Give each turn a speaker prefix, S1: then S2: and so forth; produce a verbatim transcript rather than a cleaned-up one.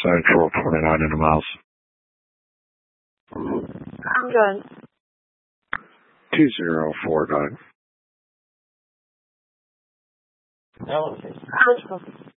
S1: Central, twenty-nine in the mouse.
S2: I'm good.
S1: two zero four nine.
S3: No.
S2: I'm